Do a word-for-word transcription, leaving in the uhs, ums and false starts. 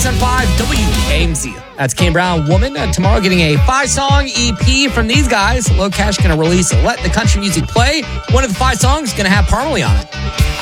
ninety-seven point five W A M C. That's Kane Brown, Woman. Uh, tomorrow getting a five-song E P from these guys. Low Cash going to release Let the Country Music Play. One of the five songs going to have Parmalee on it.